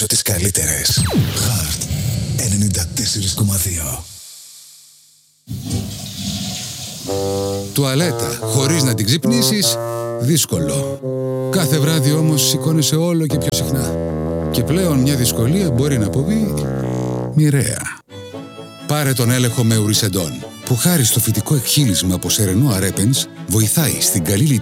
πίσω τις καλύτερες. Heart 94,2. Τουαλέτα χωρίς να την ξυπνήσεις, δύσκολο. Κάθε βράδυ όμως σηκώνεσαι όλο και πιο συχνά. Και πλέον μια δυσκολία μπορεί να αποβεί μοιραία. Πάρε τον έλεγχο με Ουρισεντόν, που χάρη στο φυτικό εκχύλισμα από σερενό αρέπενς βοηθάει στην καλή λειτουργία